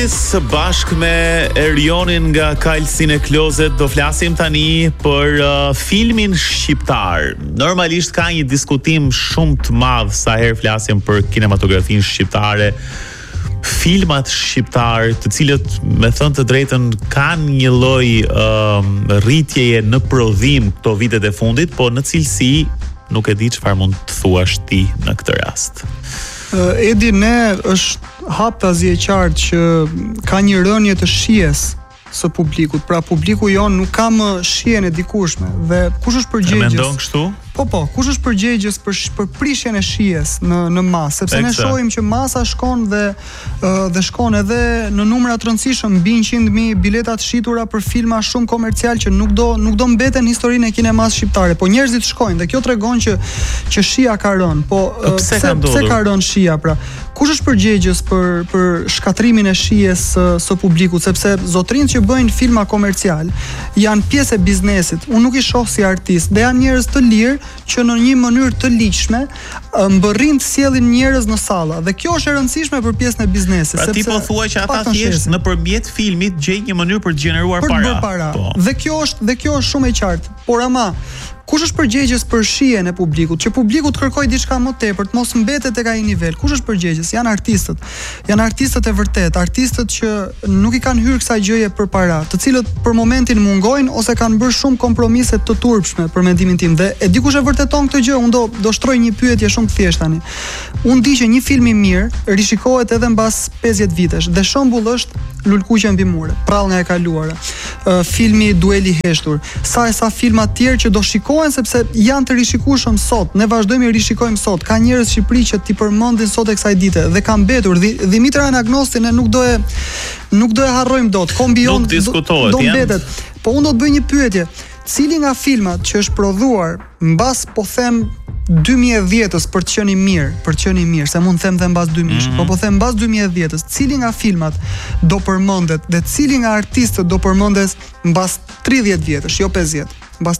mëngjes, së bashkë me Erionin nga Kalsin e Klozet do flasim tani për filmin shqiptar. Normalisht ka një diskutim shumë të madh sa herë flasim për kinematografinë shqiptare, filmat shqiptar, të cilët me thënë të drejtën kanë një lloj rritjeje në prodhim këto vitet e fundit, po në cilësi nuk e di çfarë mund të thuash ti në këtë rast. Edi, ne është haptazi e qartë që ka një rënje të shijes së publikut. Pra publiku jon nuk ka më shijen e dikushme. Dhe kush është përgjegjës? E mendon kështu? Po, kush është përgjegjës për prishjen e shijes në masë, sepse ne shohim që masa shkon dhe shkon edhe në numra të rëndësishëm, mbi 100.000 bileta të shitura për filma shumë komercial që nuk do mbeten historinë e kinemas shqiptare, po njerëzit shkojnë dhe kjo tregon që shija ka rënë. Po pse ka rënë shija pra? Kush është përgjegjës për shkatrimin e shijes së publikut, sepse zotrinjtë që bëjnë filma komercial janë pjesë e biznesit. Unë nuk i shoh si artist, dhe janë njerëz të lirë që në një mënyrë të ligjshme mbërrin të sjellin njerëz në salla, dhe kjo është e rëndësishme për pjesën e biznesit. Pra ti po thua që ata thjesht nëpërmjet filmit gjejnë një mënyrë për të gjeneruar para. Po. Dhe kjo është shumë e qartë. Por ama kush është përgjegjës për shijen e publikut, që publiku të kërkojë diçka më tepër, të mos mbetet tek ai nivel? Kush është përgjegjës? Janë artistët. Janë artistët e vërtet, artistët që nuk i kanë hyrë kësaj gjëje për para, të cilët për momentin mungojnë ose kanë bërë shumë kompromise të turpshme për mendimin tim. Dhe e di kush e vërteton këtë gjë? Unë do shtroj një pyetje shumë të thjeshtë tani. Unë di që një film i mirë rishikohet edhe mbas 50 vitesh, dhe shembull është Lulkuqja mbi mure, prall nga e kaluara. Filmi Dueli i heshtur. Sa filma të tjerë që do shikohen sepse janë të rishikueshëm sot. Ne vazhdojmë i rishikojmë sot. Ka njerëz në Shqipëri që ti përmendin sot e kësaj dite dhe ka mbetur. Dimitra Anagnosti ne nuk do e harrojmë dot. Kombion do mbetet. Po unë do të bëj një pyetje. Cili nga filmat që është prodhuar mbas, po them, 2010-s për të qenë i mirë, se mund të them dhe mbas 2000-s, po them mbas 2010-s, cili nga filmat do përmendet dhe cili nga artistët do përmendet mbas 30 vjetësh, jo 50, mbas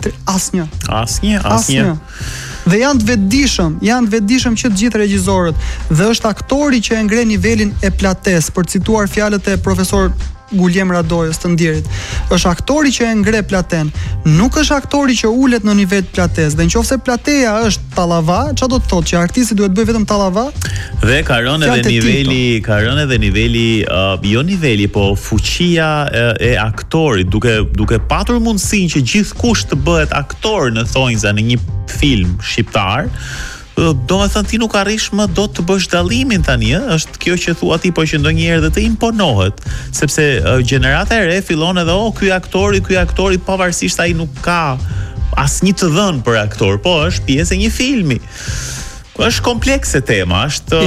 asnjë. Dhe janë të vetëdijshëm që të gjithë regjizorët, dhe është aktori që e ngre nivelin e plates, për të cituar fjalët e profesor Guljem Radojës të ndjerit. Është aktori që e ngre platen, nuk është aktori që ulet në nivel plates. Dhe nëse plateja është tallava, çfarë do të thotë, që artisti duhet bëj vetëm tallava? Dhe ka rënë edhe niveli, jo niveli, po fuqia e aktorit, duke patur mundësinë që gjithkush të bëhet aktor në thonjza në një film shqiptar. Do me thënë ti nuk arrish më do të bësh dallimin tani, është kjo që thua ti, po që ndonjëherë dhe të imponohet, sepse gjenerata e re fillon edhe ky aktori pavarësisht ai nuk ka asnjë të dhënë për aktor, po është pjesë e një filmi. Është komplekse tema, është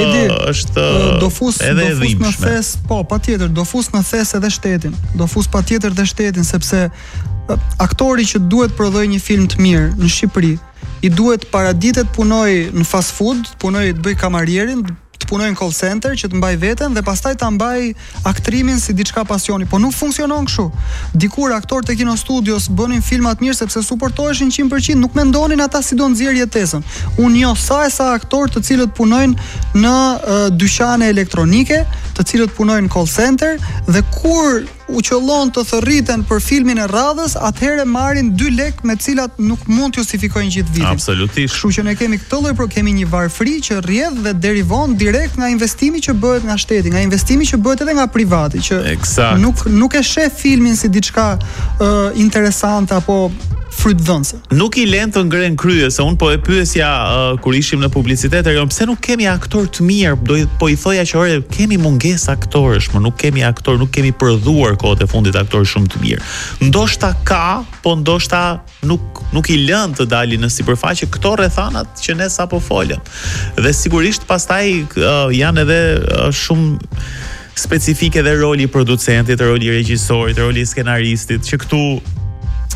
edhe e dhimbshme. Po, patjetër, do fus në thes edhe shtetin. Do fus patjetër dhe shtetin, sepse aktori që duhet prodhoj një film të mirë në Shqipëri, i duhet paraditet punoj në fast food, të bëj kamarierin, të punoj në call center, që të mbaj veten dhe pastaj ta mbaj aktrimin si diçka pasioni. Po nuk funksionon kështu. Dikur aktorët e kino studios bënin filma të mirë sepse suportoheshin 100%, nuk mendonin ata si do nxjerr jetesën. Unë njoh sa aktorë të cilët punojnë në dyqane elektronike, të cilët punojnë në call center, dhe kur u qëllon të thërriten për filmin e radhës, atëherë marrin 2 lek me cilat nuk mund të justifikojnë gjithë vitin. Absolutisht. Kështu që ne kemi këtë lloj, kemi një varfëri që rrjedh dhe derivon direkt nga investimi që bëhet nga shteti, nga investimi që bëhet edhe nga privati, që nuk e sheh filmin si diçka interesante apo frytdhënëse. Nuk i lën të ngren krye, se unë po e pyesja kur ishim në publicitet, pse nuk kemi aktor të mirë? Po i thoja që kemi mungesë aktorësh, nuk kemi aktor, nuk kemi prodhuar kohët e fundit aktorë shumë të mirë. Ndoshta ka, po ndoshta nuk i lën të dalin në sipërfaqe këto rrethanat që ne sapo folëm. Dhe sigurisht pastaj janë edhe shumë specifike dhe roli i producentit, roli i regjisorit, roli i skenaristit, që këtu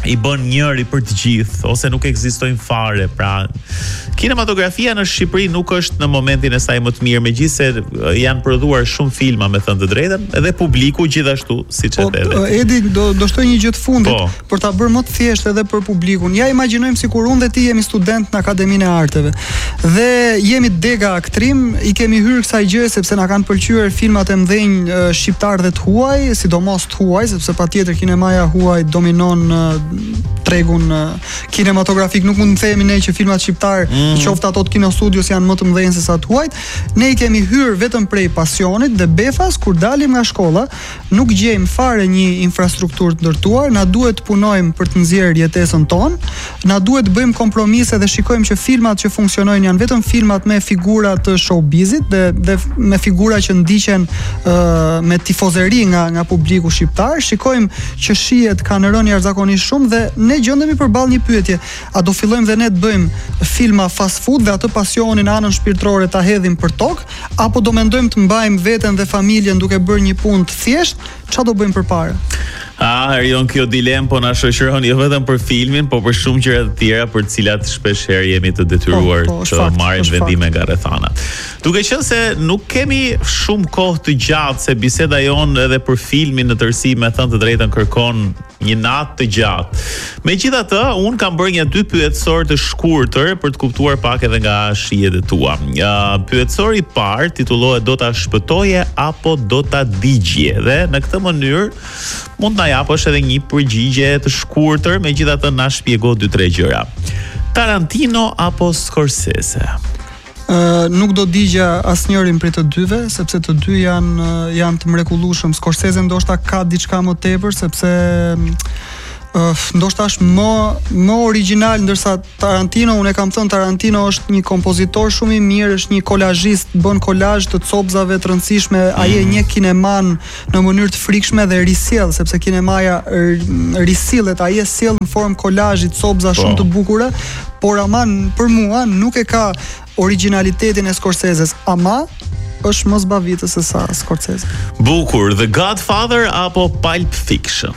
i bën njëri për të gjithë ose nuk ekzistojnë fare. Pra, kinematografia në Shqipëri nuk është në momentin e saj më të mirë, megjithëse janë prodhuar shumë filma, me thënë të drejtën, edhe publiku gjithashtu, siç e thënë. Edi, do shtoj një gjë të fundit për ta bërë më të thjeshtë edhe për publikun. Ja imagjinojmë sikur unë dhe ti jemi student në Akademinë e Arteve dhe jemi dega aktrim, i kemi hyrë kësaj gjëje sepse na kanë pëlqyer filmat e mëdhenj shqiptar dhe të huaj, sidomos të huaj, sepse patjetër kinemaja huaj dominon tregun kinematografik. Nuk mund të themi ne që filmat shqiptar, qoftë ato të Kino Studios, janë më të mëdhenj se sa të huajt. Ne i kemi hyrë vetëm prej pasionit dhe befas, kur dalim nga shkolla, nuk gjejmë fare një infrastrukturë të ndërtuar, na duhet të punojmë për të nxjerrë jetesën tonë, na duhet të bëjmë kompromise dhe shikojmë që filmat që funksionojnë janë vetëm filmat me figura të showbizit dhe me figura që ndiqen me tifozeri nga publiku shqiptar. Shikojmë që shihet kanë rënë jashtëzakonisht shumë dhe ne gjendemi përballë një pyetje: a do fillojmë dhe ne të bëjmë filma fast food dhe atë pasionin anën shpirtërore ta hedhim për tokë, apo do mendojmë të mbajmë veten dhe familjen duke bërë një punë të thjeshtë? Çfarë do bëjmë përpara? Erion, kjo dilemë po na shoqëron jo vetëm për filmin, po për shumë gjëra të tjera për të cilat shpesh herë jemi të detyruar të marrim vendime nga rrethanat. Duke qenë se nuk kemi shumë kohë të gjatë, se biseda jonë edhe për filmin në tërësi, me thënë të drejtën, kërkon një natë të gjatë. Megjithatë, unë kam bërë një 2 pyetësor të shkurtër për të kuptuar pak edhe nga shijet e tua. Pyetësori i parë titullohet "Do ta shpëtoje apo do ta digje?" Dhe në këtë mënyrë mund na japësh edhe një përgjigje të shkurtër, megjithatë na shpjego 2-3 gjëra. Tarantino apo Scorsese? Nuk do digja asnjërin prej të dyve, sepse të dy janë të mrekullueshëm. Scorsese ndoshta ka diçka më tepër, sepse ndoshta është më original, ndërsa Tarantino, unë e kam thënë, Tarantino është një kompozitor shumë i mirë, është një kolazhist, bën kolazh të copzave të rëndësishme, ai e njeh kineman në mënyrë të frikshme dhe risjell, sepse kinemaja risillet, ai e sjell në formë kolazhi, copza shumë të bukura, por ama për mua nuk e ka originalitetin e Scorseses, ama është më zbavitës se sa Scorsese. Bukur, The Godfather apo Pulp Fiction?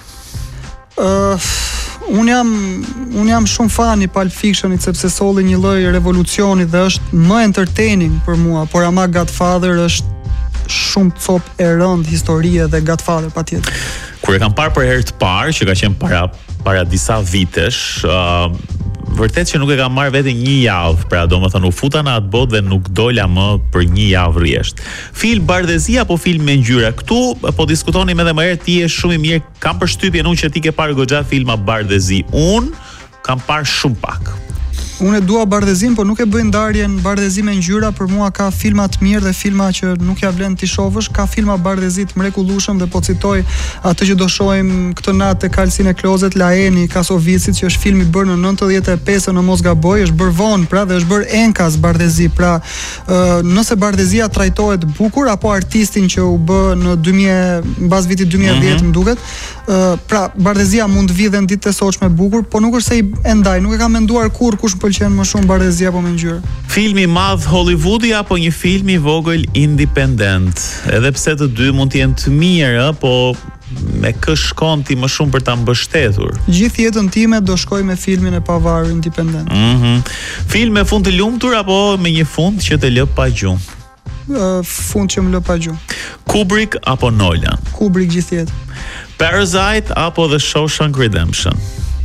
Unë jam shumë fan i Pulp Fictionit sepse solli një lloj revolucioni dhe është më entertaining për mua, por ama Godfather është shumë cop e rënd historie dhe Godfather patjetër. Kur e kam parë për herë të parë, që ka qenë para disa vitesh, vërtet që nuk e kam marrë vete një javë, pra do më thënë u futa në atë botë dhe nuk dola më për një javë rjesht. Film bardhëzi apo film me ngjyra? Këtu po diskutonim edhe më herë, ti je shumë i mirë, kam përshtypjen unë që ti ke parë goxha filma bardhëzi. Unë kam parë shumë pak. Unë e dua bardhëzin, po nuk e bëj ndarjen bardhëzi me ngjyra. Për mua ka filma të mirë dhe filma që nuk ja vlen ti shohësh, ka filma bardhëzi të mrekullueshëm dhe po citoj atë që do shohim këtë natë te Kalsin e Klozet, Laeni Kasovicit, që është film i bërë në 95 në mos gaboj, është bërë vonë, pra, dhe është bërë enkas bardhëzi. Pra, nëse bardhëzia trajtohet bukur apo artistin që u bë në 2000 mbas vitit 2010 më duket, pra bardhëzia mund të vidhen ditë të sotshme bukur, po nuk është se e ndaj, nuk e kam menduar kurrë kush pëlqen më shumë bardhëzia apo me ngjyrë. Filmi i madh Hollywoodi apo një film i vogël independent? Edhe pse të dy mund të jenë të mirë, po me kë shkon ti më shumë për ta mbështetur? Gjithë jetën time do shkoj me filmin e pavarur independent. Film me fund të lumtur apo me një fund që të lë pa gjumë? Fund që më lë pa gjumë. Kubrick apo Nolan? Kubrick gjithë jetën. Parasite apo The Shawshank Redemption?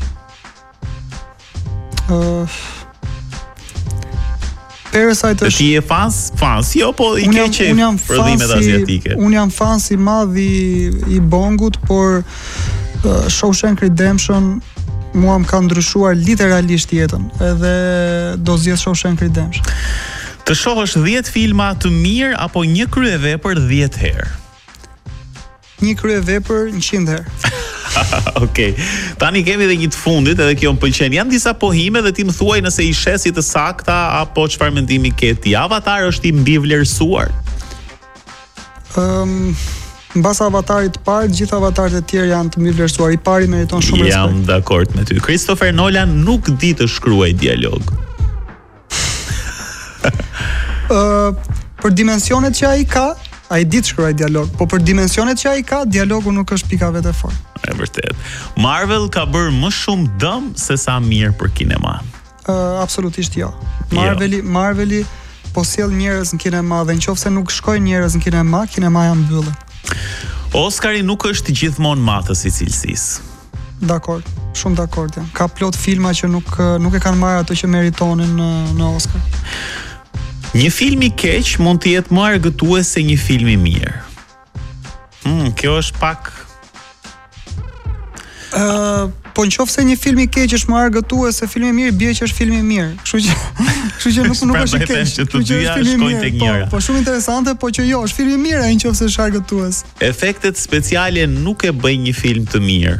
Parasite është... Ti je fans, jo, po i ke që prodhimet asiatike. Unë jam fans i madh i Bongut, por Shawshank Redemption mua më ka ndryshuar literalisht jetën, edhe do zgjedh Shawshank Redemption. Të shohësh 10 filma të mirë apo një kryevepër 10 herë? Një kryevepër 100 herë. Okej. Tani kemi edhe një të fundit, edhe kjo më pëlqen. Janë disa pohime dhe ti më thuaj nëse i sheh si të sakta apo çfarë mendimi ke ti. Avatar është i mbi vlerësuar? Mbas Avatarit të parë, gjithë avatarët e tjerë janë të mbi vlerësuar. I pari meriton shumë respekt. Jam dakord me ty. Christopher Nolan nuk di të shkruaj dialog. Për dimensionet që ai ka, Ai di të shkruaj dialog, po për dimensionet që ai ka, dialogu nuk është pika vetë e fortë. E vërtet. Marvel ka bërë më shumë dëm se sa mirë për kinema. Absolutisht jo. Marveli po sjell njerëz në kinema dhe nëse nuk shkojnë njerëz në kinema, kinemaja mbyllet. Oscari nuk është gjithmonë matës i cilësisë. Dakor, shumë dakord jam. Ka plot filma që nuk e kanë marrë ato që meritonin në Oscar. Një film i keq mund të jetë më argëtues se një film i mirë. Kjo është pak po nëse një film i keq është më argëtues se filmi i mirë, bie që është filmi i mirë. Kështu që nuk është i keq. Që të dyja shkojnë tek njëra. Po shumë interesante, po që jo, është filmi i mirë ai nëse është argëtues. Efektet speciale nuk e bëjnë një film të mirë.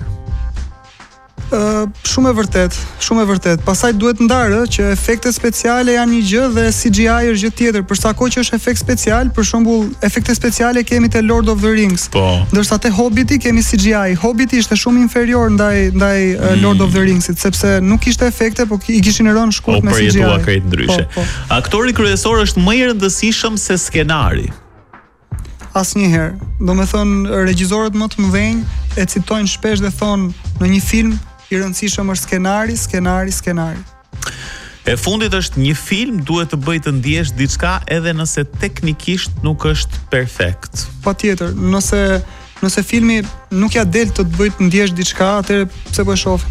Shumë e vërtet. Pastaj duhet ndarë që efektet speciale janë një gjë dhe CGI është gjë tjetër. Për sa kohë që është efekt special, për shembull, efekte speciale kemi te Lord of the Rings. Po. Ndërsa te Hobbiti kemi CGI. Hobbiti ishte shumë inferior ndaj Lord of the Ringsit, sepse nuk kishte efekte, po i kishin rënë shkurt me CGI. Po përjetua krejt ndryshe. Po. Aktori kryesor është më i rëndësishëm se skenari. Asnjëherë. Domethënë regjisorët më të mëdhenj e citojnë shpesh dhe thonë në një film i rëndësishëm është skenari. E fundit është një film duhet të bëjë të ndjesh diçka edhe nëse teknikisht nuk është perfekt. Patjetër, nëse filmi nuk ja del të bëjë të ndjesh diçka, atëherë pse po e shoh?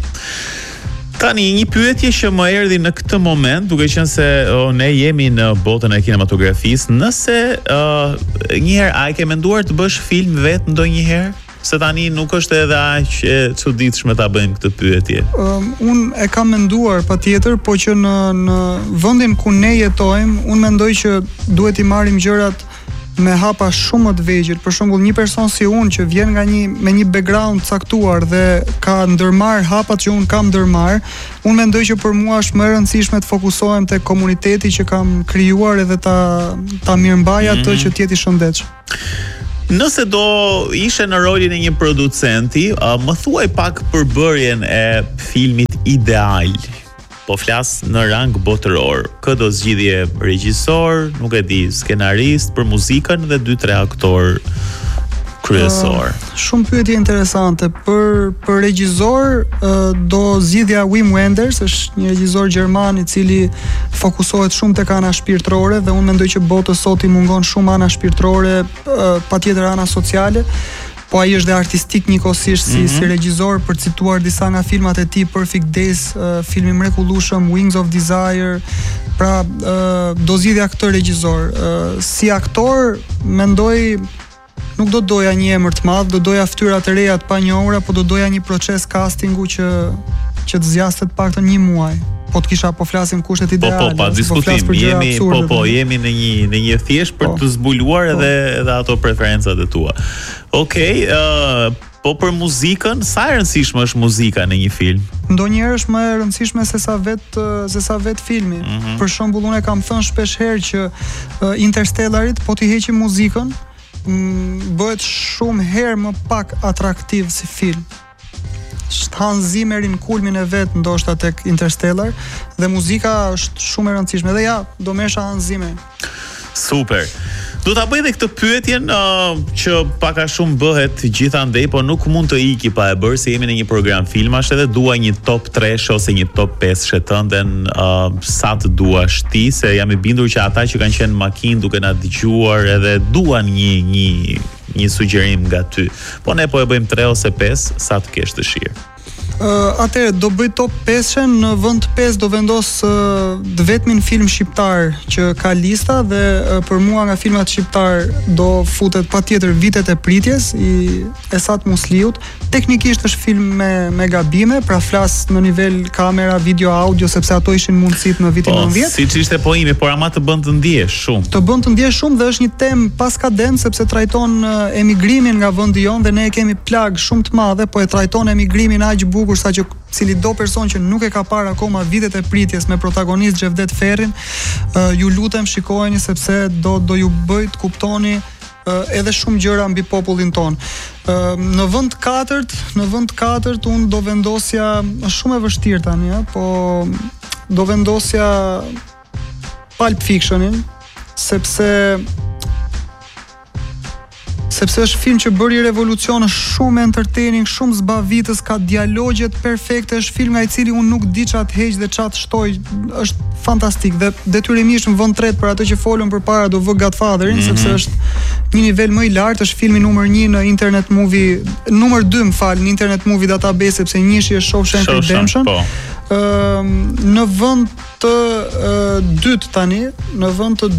Tani një pyetje që më erdhi në këtë moment, duke qenë se ne jemi në botën e kinematografisë, nëse njëherë a e ke menduar të bësh film vetë ndonjëherë? Se tani nuk është edhe aq e çuditshme ta bëjmë këtë pyetje. Unë e kam menduar patjetër, po që në vendin ku ne jetojmë, unë mendoj që duhet i marrim gjërat me hapa shumë më të vegjël. Për shembull, një person si unë që vjen me një background caktuar dhe ka ndërmarr hapat që unë kam ndërmarr, unë mendoj që për mua është më e rëndësishme të fokusohem te komuniteti që kam krijuar edhe ta mirëmbaj atë që të jetë i shëndetshëm. Nëse do ishe në rolin e një producenti, më thuaj pak përbërjen e filmit ideal. Po flas në rang botëror. Kë do zgjidhje regjisor, nuk e di, skenarist, për muzikën dhe 2-3 aktor kryesor. Shumë pyetje interesante. Për regjisor do zgjidhja Wim Wenders, është një regjisor gjerman i cili fokusohet shumë tek ana shpirtërore dhe unë mendoj që botës sot i mungon shumë ana shpirtërore, patjetër ana sociale. Po ai është dhe artistik njëkohësisht si regjisor, për cituar disa nga filmat e tij, Perfect Days, filmi i mrekullueshëm, Wings of Desire. Pra, do zgjidhja këtë regjisor. Si aktor, mendoj nuk do doja një emër të madh, do doja fytyra të reja të panjohura, po do doja një proces castingu që të zgjaste të paktën 1 muaj. Po të kisha, po flasim kushtet ideale. Pa diskutim, jemi në një thjesht për të zbuluar edhe ato preferencat e tua. Okej, po për muzikën, sa e rëndësishme është muzika në një film? Ndonjëherë është më e rëndësishme se sa vet filmi. Për shembull, unë kam thënë shpesh herë që Interstellarit, po t'i heqim muzikën, bëhet shumë herë më pak atraktiv si film. Hans Zimmerin kulmin e vet ndoshta tek Interstellar dhe muzika është shumë e rëndësishme. Dhe ja, do mesha Hans Zimmer. Super. Do ta bëj edhe këtë pyetjen që pak a shumë bëhet gjithandej, po nuk mund të iki pa e bërë, se jemi në një program filmash edhe dua një top 3 ose një top 5 shetënden sa të duash ti, se jam i bindur që ata që kanë qenë makinë duke na dëgjuar edhe duan një sugjerim nga ty. Po ne po e bëjmë 3 ose 5, sa të kesh dëshirë. Atëherë do bëj top 5-ën, në vend 5 do vendos vetmin film shqiptar që ka lista dhe për mua nga filmat shqiptar do futet patjetër Vitet e pritjes i Esat Musliut. Teknikisht është film me gabime, pra flas në nivel kamera, video, audio, sepse ato ishin mundësitë në vitin 90. Siç ishte po imi, por ama të bën të ndjesh shumë. Të bën të ndjesh shumë dhe është një temë paskadent sepse trajton emigrimin nga vendi jon dhe ne e kemi plag shumë të madhe, po e trajton emigrimin aq bukur sa që cili do person që nuk e ka parë akoma Vitet e pritjes me protagonist Xhevdet Ferrin, ju lutem shikojeni sepse do ju bëj të kuptoni edhe shumë gjëra mbi popullin ton. Në vend 4 unë do vendosja, është shumë e vështirë tani, po do vendosja Pulp Fictionin, sepse sepse është film që bëri revolucion, është shumë entertaining, shumë zbavitës, ka dialogjet perfekte, është film nga i cili unë nuk di çat heq dhe çat shtoj, është fantastik dhe detyrimisht në vend tret për ato që folën përpara do vë Godfatherin, sepse është një nivel më i lartë, është filmi numër 1 në Internet Movie, numër 2 në Internet Movie Database, sepse njëshi është Shawshank Redemption. Në vend të dytë tani, në vend të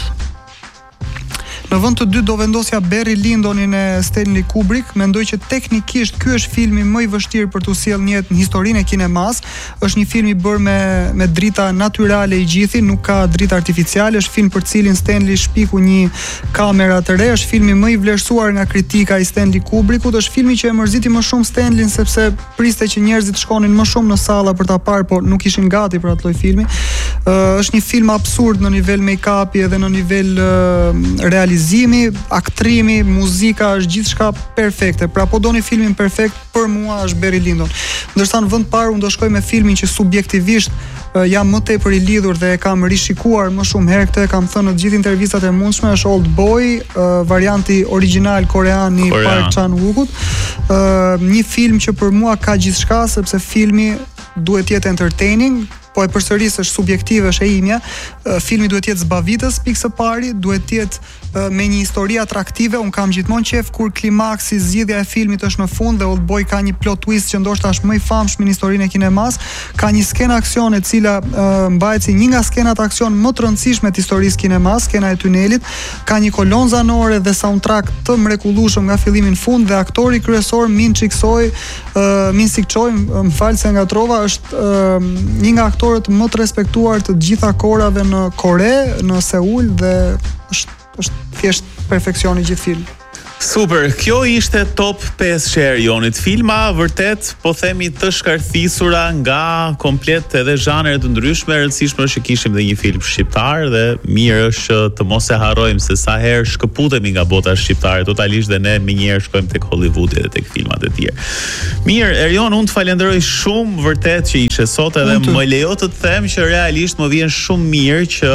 dytë do vendosja Barry Lyndonin e Stanley Kubrick. Mendoj që teknikisht ky është filmi më i vështirë për t'u sjellë në historinë e kinemas. Është një film i bërë me drita natyrale i gjithi, nuk ka dritë artificiale. Është film për cilin Stanley shpiku një kamera të re. Është filmi më i vlerësuar nga kritika i Stanley Kubrickut. Është filmi që e mërziti më shumë Stanleyn sepse priste që njerëzit shkonin më shumë në salla për ta parë, por nuk ishin gati për atë lloj filmi. Është një film absurd në nivel make-upi edhe në nivel realizimi, aktrimi, muzika, është gjithçka perfekte. Pra po doni filmin perfekt, për mua është Barry Lyndon. Ndërsa në vend parë unë do shkoj me filmin që subjektivisht jam më tepër i lidhur dhe e kam rishikuar më shumë herë, këtë e kam thënë në të gjithë intervistat e mundshme, është Old Boy, varianti origjinal korean i Park Chan-wookut. Një film që për mua ka gjithçka, sepse filmi duhet të jetë entertaining, po e përsëris është subjektive, është e imja. Filmi duhet të jetë zbavitës pikë së pari, duhet të jetë me një histori atraktive. Un kam gjithmonë qef kur klimaksi, zgjidhja e filmit është në fund dhe Old Boy ka një plot twist që ndoshta është më i famshëm në historinë e kinemas. Ka një skenë aksion e cila mbahet si një nga skenat aksion më të rëndësishme të historisë kinemas, skena e tunelit. Ka një kolonë zanore dhe soundtrack të mrekullueshëm nga fillimi në fund dhe aktori kryesor Min Sik Choi, më fal se ngatrova, është një nga aktorët më të respektuar të gjitha kohërave në Kore, në Seul dhe është thjesht perfeksion i gjithë film. Super, kjo ishte top 5 share Jonit. Filma vërtet, po themi të shkarthisura nga komplet edhe zhanre të ndryshme. E rëndësishme është që kishim dhe një film shqiptar dhe mirë është të mos e harrojmë se sa herë shkëputemi nga bota shqiptare totalisht dhe ne menjëherë shkojmë tek Hollywoodi dhe tek filmat e tjerë. Mirë, Erion, unë të falenderoj shumë vërtet që ishe sot edhe më lejo të them që realisht më vjen shumë mirë që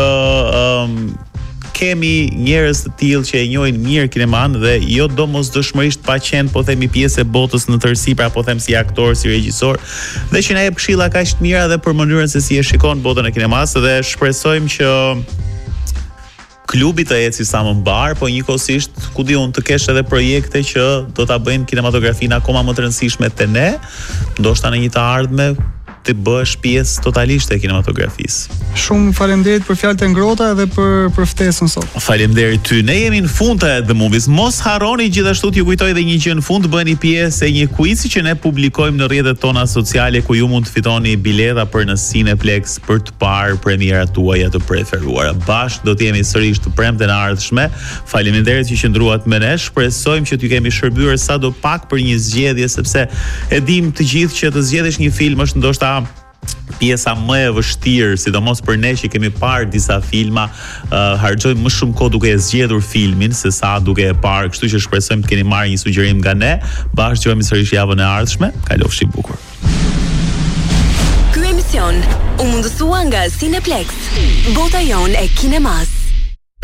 kemi njerëz të tillë që e njohin mirë kineman dhe jo domosdoshmërisht pa qenë po themi pjesë e botës në tërësi, pra po them si aktor, si regjisor, dhe që na jep këshilla kaq të mira dhe për mënyrën se si e shikon botën e kinemas dhe shpresojmë që klubi të eci sa më mbar, po njëkohësisht ku di unë të kesh edhe projekte që do ta bëjnë kinematografinë akoma më të rëndësishme te ne, ndoshta në një të ardhme të bësh pjesë totalisht e kinematografisë. Shumë faleminderit për fjalët e ngrohta dhe për ftesën sot. Faleminderit ty. Ne jemi në fund të The Movies. Mos harroni gjithashtu t'ju kujtoj edhe një gjë në fund, bëni pjesë e një quizi që ne publikojmë në rrjetet tona sociale ku ju mund të fitoni bileta për në Cineplex për të parë premierat tuaja të preferuara. Bashkë do të jemi sërish të premten e ardhshme. Faleminderit që qëndruat me ne. Shpresojmë që t'ju kemi shërbyer sadopak për një zgjedhje, sepse e dim të gjithë që të zgjedhësh një film është ndoshta pjesa më e vështirë, sidomos për ne që kemi parë disa filma, harxojmë më shumë kohë duke e zgjedhur filmin se sa duke e parë, kështu që shpresojmë të keni marrë një sugjerim nga ne. Bashkë qëhemi sërish javën e ardhshme. Kalofshi bukur. Ky emision u mundësua nga Cineplex, bota jon e kinemas.